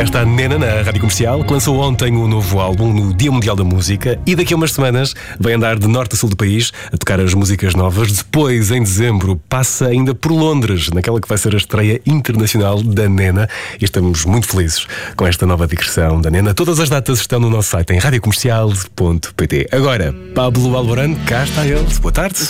Cá está a Nena na Rádio Comercial, que lançou ontem o novo álbum no Dia Mundial da Música e daqui a umas semanas vai andar de norte a sul do país a tocar as músicas novas. Depois, em dezembro, passa ainda por Londres, naquela que vai ser a estreia internacional da Nena. E estamos muito felizes com esta nova digressão da Nena. Todas as datas estão no nosso site em radiocomercial.pt. Agora, Pablo Alborán, cá está ele. Boa tarde.